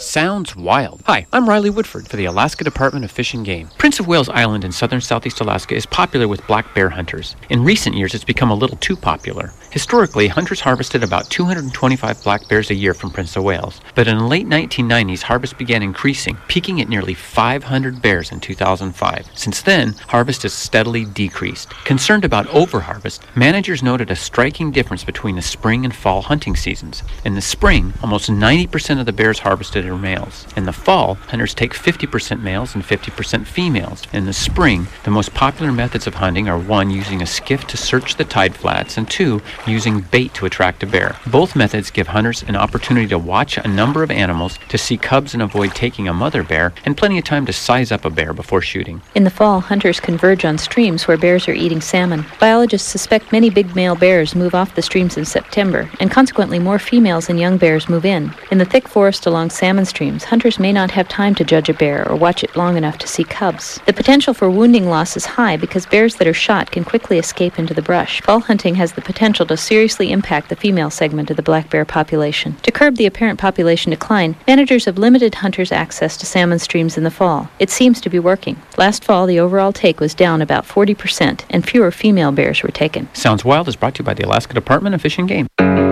Sounds wild. Hi, I'm Riley Woodford for the Alaska Department of Fish and Game. Prince of Wales Island in southern southeast Alaska is popular with black bear hunters. In recent years, it's become a little too popular. Historically, hunters harvested about 225 black bears a year from Prince of Wales. But in the late 1990s, harvest began increasing, peaking at nearly 500 bears in 2005. Since then, harvest has steadily decreased. Concerned about overharvest, managers noted a striking difference between the spring and fall hunting seasons. In the spring, almost 90% of the bears harvested are males. In the fall, hunters take 50% males and 50% females. In the spring, the most popular methods of hunting are 1. Using a skiff to search the tide flats, and 2. Using bait to attract a bear. Both methods give hunters an opportunity to watch a number of animals, to see cubs and avoid taking a mother bear, and plenty of time to size up a bear before shooting. In the fall, hunters converge on streams where bears are eating salmon. Biologists suspect many big male bears move off the streams in September, and consequently more females and young bears move in. In the thick forest along salmon streams, hunters may not have time to judge a bear or watch it long enough to see cubs. The potential for wounding loss is high because bears that are shot can quickly escape into the brush. Fall hunting has the potential to seriously impact the female segment of the black bear population. To curb the apparent population decline, managers have limited hunters' access to salmon streams in the fall. It seems to be working. Last fall, the overall take was down about 40%, and fewer female bears were taken. Sounds Wild is brought to you by the Alaska Department of Fish and Game.